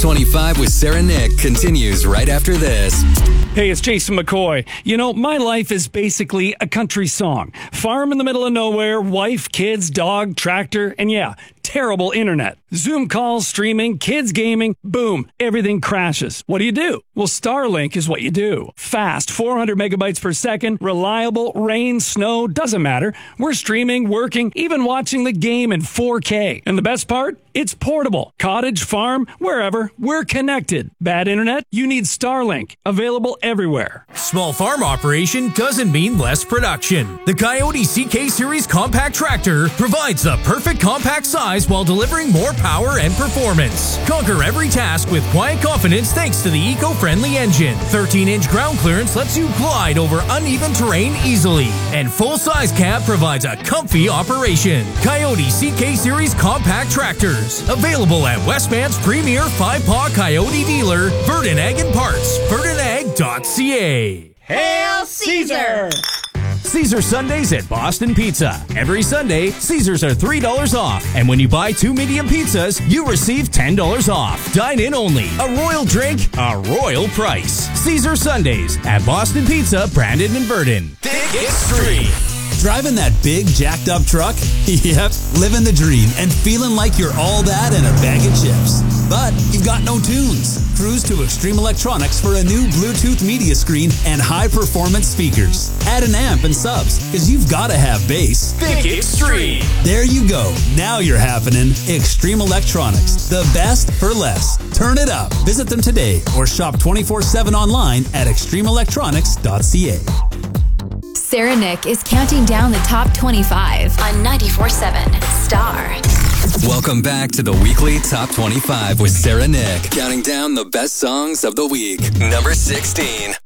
25 with Sarah Nick continues right after this. Hey, it's Jason McCoy. You know, my life is basically a country song. Farm in the middle of nowhere, wife, kids, dog, tractor, and yeah, terrible internet. Zoom calls, streaming, kids gaming, boom, everything crashes. What do? Well, Starlink is what you do. Fast, 400 megabytes per second, reliable, rain, snow, doesn't matter. We're streaming, working, even watching the game in 4K. And the best part? It's portable. Cottage, farm, wherever, we're connected. Bad internet? You need Starlink. Available everywhere. Small farm operation doesn't mean less production. The Coyote CK Series compact tractor provides the perfect compact size while delivering more power and performance. Conquer every task with quiet confidence thanks to the eco-friendly engine. 13-inch ground clearance lets you glide over uneven terrain easily. And full-size cab provides a comfy operation. Coyote CK Series compact tractors. Available at Westman's premier 5-paw Coyote dealer, Verdon Ag and Parts, verdonag.ca. Hail Caesar! Caesar Sundays at Boston Pizza. Every Sunday, Caesars are $3 off. And when you buy 2 medium pizzas, you receive $10 off. Dine in only. A royal drink, a royal price. Caesar Sundays at Boston Pizza, Brandon and Verdon. Thick Extreme. Driving that big jacked up truck? Yep, living the dream and feeling like you're all that and a bag of chips. But you've got no tunes. Cruise to Extreme Electronics for a new Bluetooth media screen and high-performance speakers. Add an amp and subs, because you've got to have bass. Thick Extreme. There you go. Now you're happening. Extreme Electronics. The best for less. Turn it up. Visit them today or shop 24/7 online at extremeelectronics.ca. Sarah Nick is counting down the top 25 on 94.7 Star. Welcome back to the weekly Top 25 with Sarah Nick, counting down the best songs of the week. Number 16.